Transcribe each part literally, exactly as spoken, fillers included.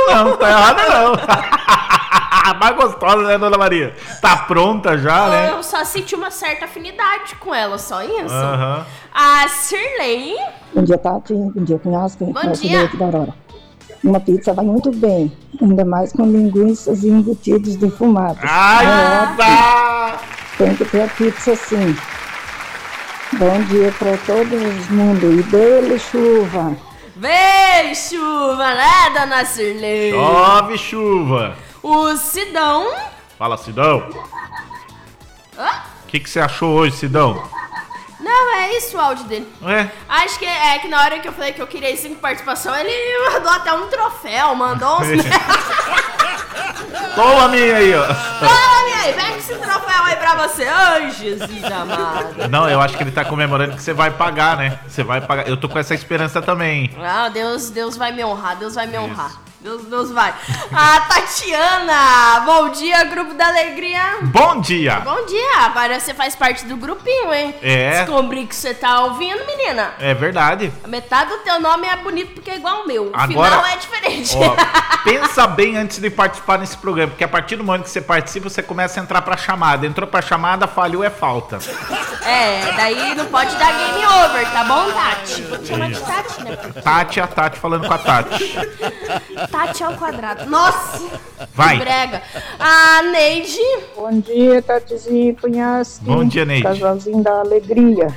não, tá errado não. Mais gostosa, né, Dona Maria? Tá pronta já, né? Eu só senti uma certa afinidade com ela, só isso. Uhum. A Sirley. Bom dia, Tati. Bom dia, Cunhasco. Bom dia. Aqui da Aurora. Uma pizza vai muito bem, ainda mais com linguiças e embutidos defumados. Ai, é tá! Tem que ter a pizza sim. Bom dia para todo mundo e dele chuva. Vem, chuva, né, Dona Sirley? Chove chuva. O Sidão. Fala, Sidão. Hã? O que, que você achou hoje, Sidão? Não, é isso o áudio dele. É? Acho que é que na hora que eu falei que eu queria cinco participação, ele mandou até um troféu, mandou uns... Toma a minha aí, ó. Toma, minha aí, pega esse troféu aí pra você. Ai, Jesus amado. Não, eu acho que ele tá comemorando que você vai pagar, né? Você vai pagar. Eu tô com essa esperança também. Ah, Deus, Deus vai me honrar, Deus vai me honrar. Deus, Deus vai. A Tatiana, bom dia, Grupo da Alegria. Bom dia. Bom dia, agora você faz parte do grupinho, hein? É. Descobri que você tá ouvindo, menina. É verdade. A metade do teu nome é bonito porque é igual o meu. O Agora, final é diferente. Ó, pensa bem antes de participar nesse programa, porque a partir do momento que você participa, você começa a entrar pra chamada. Entrou pra chamada, falhou, é falta. É, daí não pode dar game over, tá bom, Tati? Vou te chamar de Tati, né? Tati, a Tati falando com a Tati. Tati ao quadrado. Nossa! Vai. Que brega. A Neide. Bom dia, Tatizinho Cunhasco. Bom dia, Neide. Casalzinho da Alegria.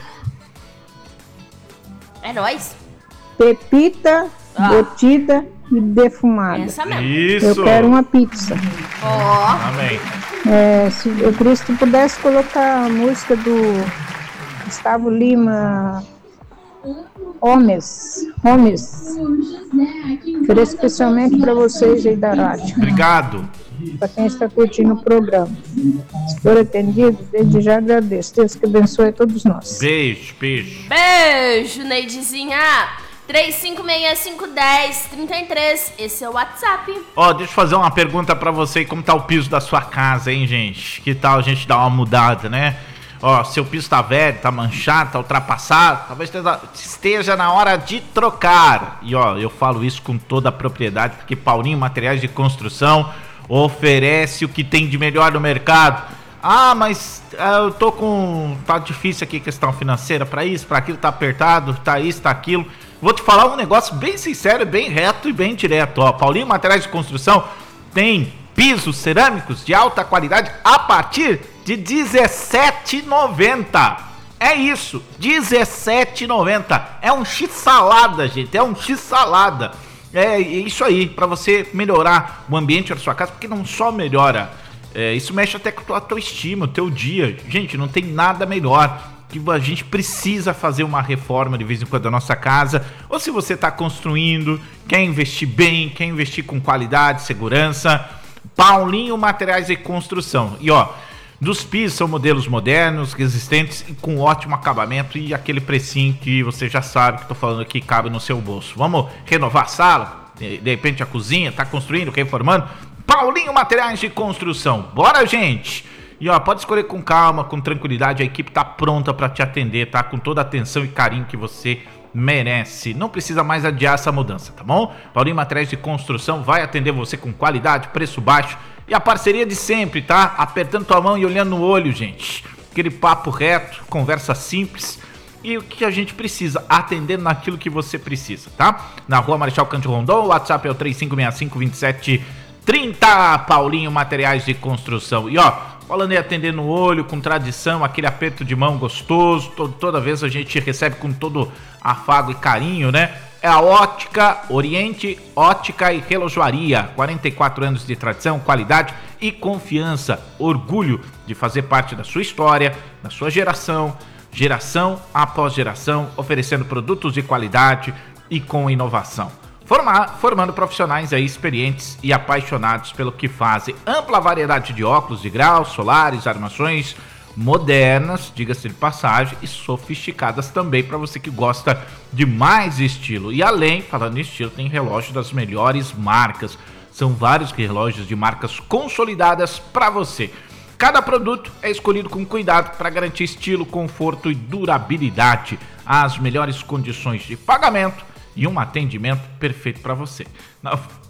É nóis. Pepita, Ah. botida e defumada. Essa mesmo. Isso. Eu quero uma pizza. Ó. Amém. É, se, eu queria que tu pudesse colocar a música do Gustavo Lima, Homes, Homes. Queria especialmente para vocês aí da rádio, Obrigado. para quem está curtindo o programa. Se for atendido, desde já agradeço. Deus que abençoe a todos nós. Beijo, beijo. Beijo, Neidezinha. três cinco seis cinco um zero três três. Esse é o WhatsApp. Ó, deixa eu fazer uma pergunta pra você. Como tá o piso da sua casa, hein, gente? Que tal a gente dar uma mudada, né? Ó, seu piso tá velho, tá manchado, tá ultrapassado, talvez esteja na hora de trocar. E ó, eu falo isso com toda a propriedade, porque Paulinho Materiais de Construção oferece o que tem de melhor no mercado. Ah, mas ah, eu tô com... tá difícil aqui questão financeira pra isso, pra aquilo, tá apertado, tá isso, tá aquilo. Vou te falar um negócio bem sincero, bem reto e bem direto, ó. Paulinho Materiais de Construção tem pisos cerâmicos de alta qualidade a partir de dezessete reais e noventa centavos. É isso, dezessete reais e noventa centavos. É um x-salada, gente, é um x-salada. É isso aí, para você melhorar o ambiente da sua casa, porque não só melhora, é, isso mexe até com a tua autoestima, o teu dia. Gente, não tem nada melhor. Que a gente precisa fazer uma reforma de vez em quando da nossa casa, ou se você está construindo, quer investir bem, quer investir com qualidade, segurança, Paulinho Materiais de Construção. E ó, dos pisos são modelos modernos, resistentes e com ótimo acabamento e aquele precinho que você já sabe que estou falando aqui, cabe no seu bolso. Vamos renovar a sala, de, de repente a cozinha, tá construindo, reformando? Paulinho Materiais de Construção, bora, gente! E ó, pode escolher com calma, com tranquilidade, a equipe tá pronta para te atender, tá? Com toda a atenção e carinho que você merece. Não precisa mais adiar essa mudança, tá bom? Paulinho Materiais de Construção vai atender você com qualidade, preço baixo e a parceria de sempre, tá? Apertando tua mão e olhando no olho, gente. Aquele papo reto, conversa simples e o que a gente precisa, atendendo naquilo que você precisa, tá? Na Rua Marechal Cândido Rondon, o WhatsApp é o três cinco seis cinco, dois sete três zero, Paulinho Materiais de Construção. E ó, falando em atender no olho, com tradição, aquele aperto de mão gostoso, todo, toda vez a gente recebe com todo afago e carinho, né? É a Ótica Oriente, Ótica e Relojoaria, quarenta e quatro anos de tradição, qualidade e confiança, orgulho de fazer parte da sua história, da sua geração, geração após geração, oferecendo produtos de qualidade e com inovação. Formar, formando profissionais aí experientes e apaixonados pelo que fazem. Ampla variedade de óculos de grau, solares, armações modernas, diga-se de passagem, e sofisticadas também para você que gosta de mais estilo. E além, falando em estilo, tem relógio das melhores marcas. São vários relógios de marcas consolidadas para você. Cada produto é escolhido com cuidado para garantir estilo, conforto e durabilidade. As melhores condições de pagamento e um atendimento perfeito para você.